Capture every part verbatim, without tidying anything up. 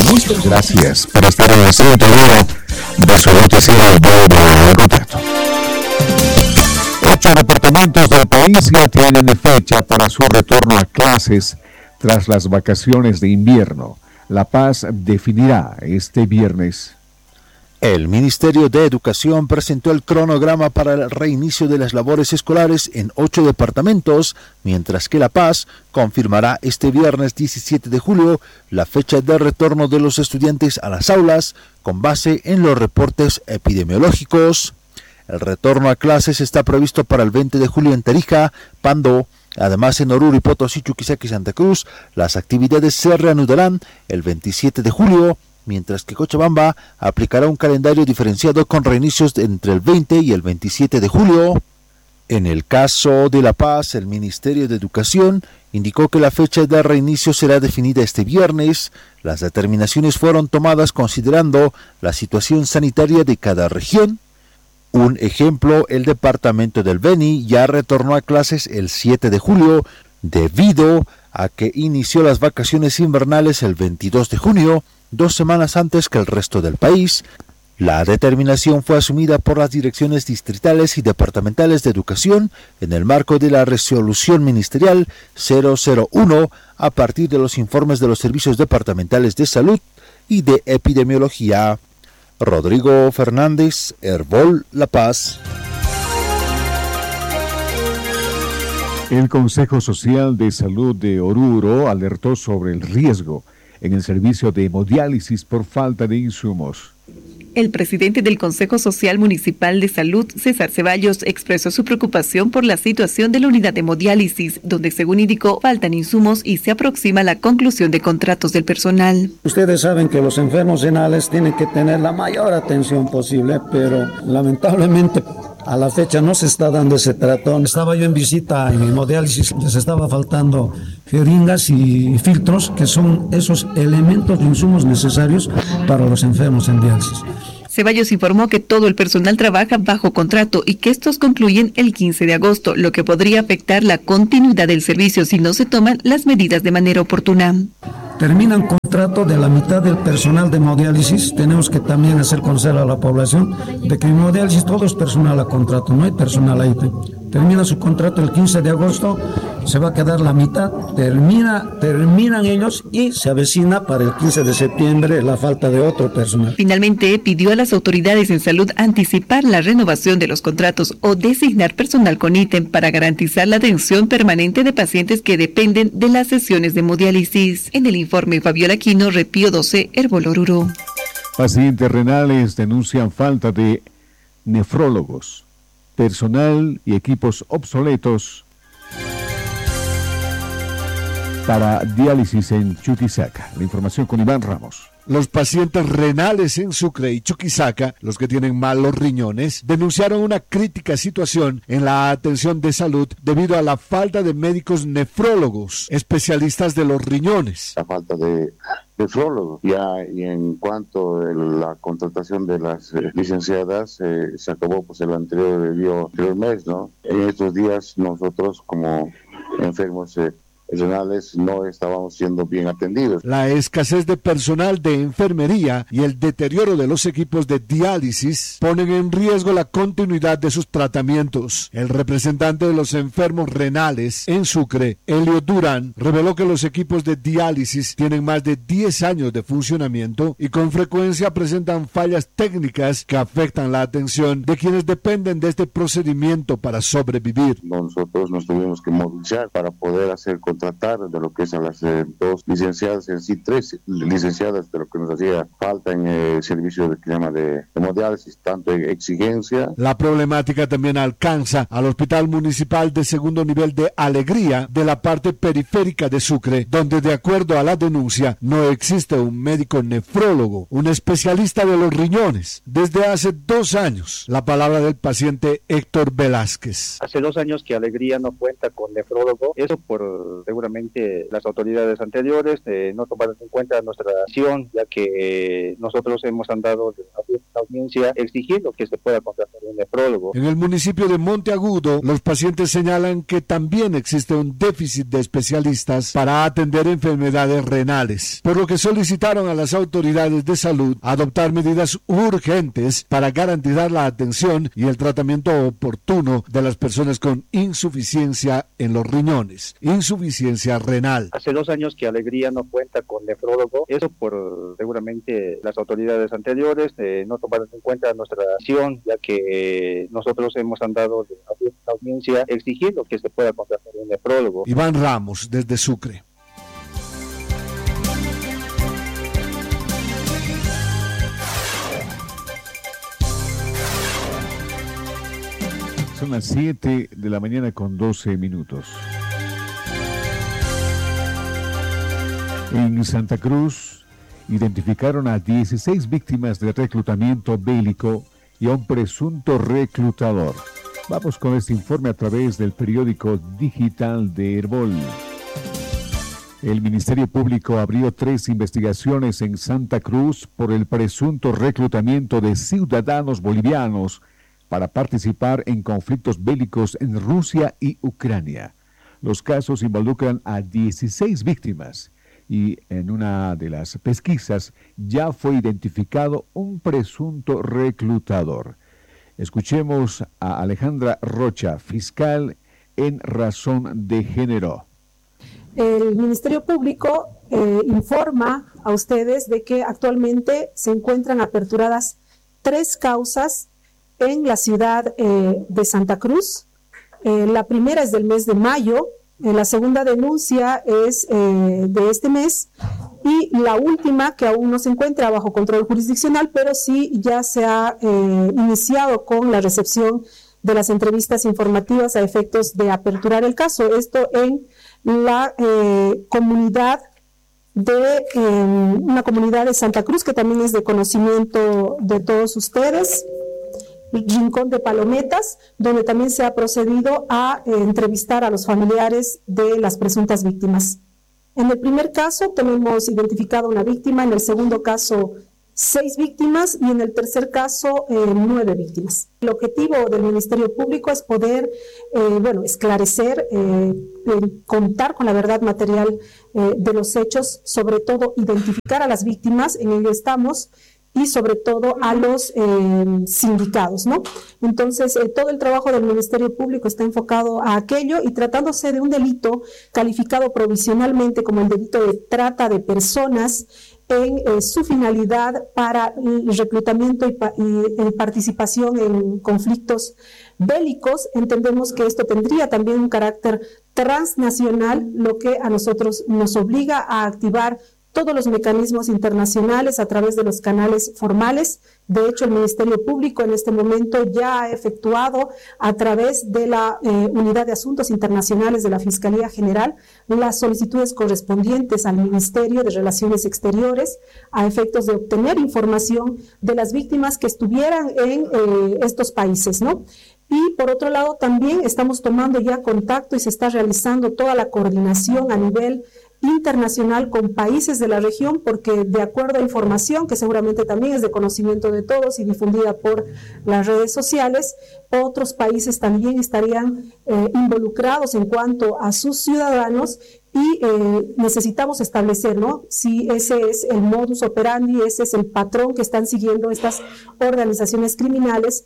Muchas gracias por estar en el sintonía de su noticiero de Contacto. Ocho departamentos del país ya tienen fecha para su retorno a clases tras las vacaciones de invierno. La Paz definirá este viernes. El Ministerio de Educación presentó el cronograma para el reinicio de las labores escolares en ocho departamentos, mientras que La Paz confirmará este viernes diecisiete de julio la fecha de retorno de los estudiantes a las aulas con base en los reportes epidemiológicos. El retorno a clases está previsto para el veinte de julio en Tarija, Pando. Además, en Oruro y Potosí, Chuquisaca y Santa Cruz, las actividades se reanudarán el veintisiete de julio, mientras que Cochabamba aplicará un calendario diferenciado con reinicios entre el veinte y el veintisiete de julio. En el caso de La Paz, el Ministerio de Educación indicó que la fecha de reinicio será definida este viernes. Las determinaciones fueron tomadas considerando la situación sanitaria de cada región. Un ejemplo, el departamento del Beni ya retornó a clases el siete de julio, debido a que inició las vacaciones invernales el veintidós de junio, dos semanas antes que el resto del país. La determinación fue asumida por las direcciones distritales y departamentales de educación en el marco de la resolución ministerial cero cero uno a partir de los informes de los servicios departamentales de salud y de epidemiología. Rodrigo Fernández, Herbol, La Paz. El Consejo Social de Salud de Oruro alertó sobre el riesgo en el servicio de hemodiálisis por falta de insumos. El presidente del Consejo Social Municipal de Salud, César Ceballos, expresó su preocupación por la situación de la unidad de hemodiálisis, donde, según indicó, faltan insumos y se aproxima la conclusión de contratos del personal. Ustedes saben que los enfermos renales tienen que tener la mayor atención posible, pero lamentablemente a la fecha no se está dando ese trato. Estaba yo en visita en hemodiálisis, les estaba faltando jeringas y filtros, que son esos elementos de insumos necesarios para los enfermos en diálisis. Ceballos informó que todo el personal trabaja bajo contrato y que estos concluyen el quince de agosto, lo que podría afectar la continuidad del servicio si no se toman las medidas de manera oportuna. Terminan contrato de la mitad del personal de hemodiálisis. Tenemos que también hacer conocer a la población de que en hemodiálisis todo es personal a contrato, no hay personal ahí. Termina su contrato el quince de agosto, se va a quedar la mitad, termina, terminan ellos y se avecina para el quince de septiembre la falta de otro personal. Finalmente, pidió a las autoridades en salud anticipar la renovación de los contratos o designar personal con ítem para garantizar la atención permanente de pacientes que dependen de las sesiones de hemodiálisis. En el informe, Fabiola Quino, Repío doce, Herbol Oruro. Pacientes renales denuncian falta de nefrólogos, personal y equipos obsoletos para diálisis en Chuquisaca. La información con Iván Ramos. Los pacientes renales en Sucre y Chuquisaca, los que tienen malos riñones, denunciaron una crítica situación en la atención de salud debido a la falta de médicos nefrólogos, especialistas de los riñones. La falta de nefrólogos. Ya y en cuanto a la contratación de las eh, licenciadas, eh, se acabó pues el anterior, el anterior mes, ¿no? En estos días nosotros como enfermos eh, renales no estábamos siendo bien atendidos. La escasez de personal de enfermería y el deterioro de los equipos de diálisis ponen en riesgo la continuidad de sus tratamientos. El representante de los enfermos renales en Sucre, Elio Durán, reveló que los equipos de diálisis tienen más de diez años de funcionamiento y con frecuencia presentan fallas técnicas que afectan la atención de quienes dependen de este procedimiento para sobrevivir. Nosotros nos tuvimos que movilizar para poder hacer tratar de lo que es a las eh, dos licenciadas, en sí tres licenciadas de lo que nos hacía falta en el eh, servicio de, que se llama de hemodiálisis, tanto en exigencia. La problemática también alcanza al Hospital Municipal de Segundo Nivel de Alegría de la parte periférica de Sucre, donde de acuerdo a la denuncia no existe un médico nefrólogo, un especialista de los riñones. Desde hace dos años, la palabra del paciente Héctor Velázquez. Hace dos años que Alegría no cuenta con nefrólogo, eso por seguramente las autoridades anteriores eh, no tomaron en cuenta nuestra acción, ya que nosotros hemos andado de la audiencia exigiendo que se pueda contratar un nefrólogo. En el municipio de Monteagudo, los pacientes señalan que también existe un déficit de especialistas para atender enfermedades renales, por lo que solicitaron a las autoridades de salud adoptar medidas urgentes para garantizar la atención y el tratamiento oportuno de las personas con insuficiencia en los riñones, insuficiencia renal. Hace dos años que Alegría no cuenta con nefrólogo, eso por seguramente las autoridades anteriores eh, no tomaron en cuenta nuestra acción, ya que nosotros hemos andado de la audiencia exigiendo que se pueda contratar un nefrólogo. Iván Ramos, desde Sucre. Son las siete de la mañana con doce minutos. En Santa Cruz identificaron a dieciséis víctimas de reclutamiento bélico y a un presunto reclutador. Vamos con este informe a través del periódico digital de Herbol. El Ministerio Público abrió tres investigaciones en Santa Cruz por el presunto reclutamiento de ciudadanos bolivianos para participar en conflictos bélicos en Rusia y Ucrania. Los casos involucran a dieciséis víctimas y en una de las pesquisas ya fue identificado un presunto reclutador. Escuchemos a Alejandra Rocha, fiscal en Razón de Género. El Ministerio Público eh, informa a ustedes de que actualmente se encuentran aperturadas tres causas en la ciudad eh, de Santa Cruz. Eh, la primera es del mes de mayo, eh, la segunda denuncia es eh, de este mes y la última, que aún no se encuentra bajo control jurisdiccional, pero sí ya se ha eh, iniciado con la recepción de las entrevistas informativas a efectos de aperturar el caso. Esto en la eh, comunidad de eh, una comunidad de Santa Cruz que también es de conocimiento de todos ustedes, Rincón de Palometas, donde también se ha procedido a eh, entrevistar a los familiares de las presuntas víctimas. En el primer caso tenemos identificado una víctima, en el segundo caso seis víctimas y en el tercer caso eh, nueve víctimas. El objetivo del Ministerio Público es poder, eh, bueno, esclarecer, eh, eh, contar con la verdad material eh, de los hechos, sobre todo identificar a las víctimas, en ello estamos, y sobre todo a los eh, sindicados, ¿no? Entonces, eh, todo el trabajo del Ministerio Público está enfocado a aquello y tratándose de un delito calificado provisionalmente como el delito de trata de personas en eh, su finalidad para el reclutamiento y, pa y eh, participación en conflictos bélicos, entendemos que esto tendría también un carácter transnacional, lo que a nosotros nos obliga a activar todos los mecanismos internacionales a través de los canales formales. De hecho, el Ministerio Público en este momento ya ha efectuado a través de la eh, Unidad de Asuntos Internacionales de la Fiscalía General las solicitudes correspondientes al Ministerio de Relaciones Exteriores a efectos de obtener información de las víctimas que estuvieran en eh, estos países, ¿no? Y por otro lado también estamos tomando ya contacto y se está realizando toda la coordinación a nivel internacional con países de la región, porque de acuerdo a información que seguramente también es de conocimiento de todos y difundida por las redes sociales, otros países también estarían eh, involucrados en cuanto a sus ciudadanos y eh, necesitamos establecer, ¿no?, si ese es el modus operandi, ese es el patrón que están siguiendo estas organizaciones criminales.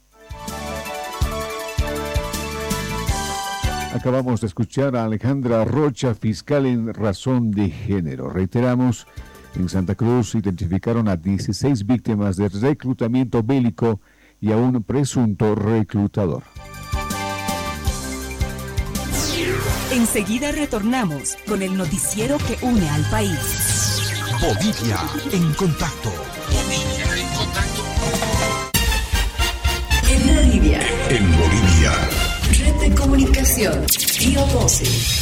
Acabamos de escuchar a Alejandra Rocha, fiscal en Razón de Género. Reiteramos, en Santa Cruz identificaron a dieciséis víctimas de reclutamiento bélico y a un presunto reclutador. Enseguida retornamos con el noticiero que une al país. Bolivia en contacto. Bolivia en contacto. En Bolivia. En Bolivia. Red de comunicación. Río doce.